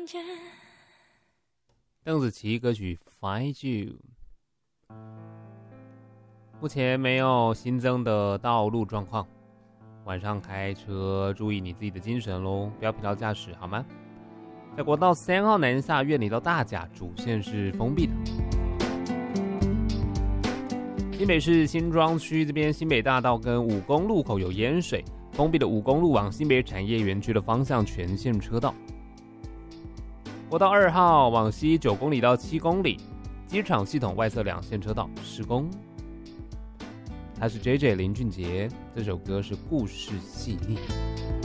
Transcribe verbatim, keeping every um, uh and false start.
间。 邓紫棋歌曲 Find You。 目前没有新增的道路状况，晚上开车注意你自己的精神咯，不要疲劳驾驶好吗？在国道三号南下苑里到大甲主线是封闭的。新北市新庄区这边新北大道跟五公路口有淹水，封闭的五公路往新北产业园区的方向全线车道。国道二号往西九公里到七公里，机场系统外侧两线车道施工。他是 J J 林俊杰，这首歌是故事细腻。